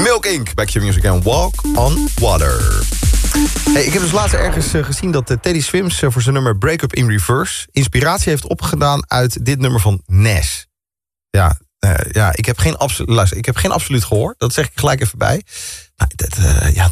Milk Inc. Back to Music en Walk on Water. Hey, ik heb dus laatst ergens gezien dat Teddy Swims voor zijn nummer Break Up in Reverse inspiratie heeft opgedaan uit dit nummer van Nas. Ja, ik heb geen absoluut gehoor. Dat zeg ik gelijk even bij. Maar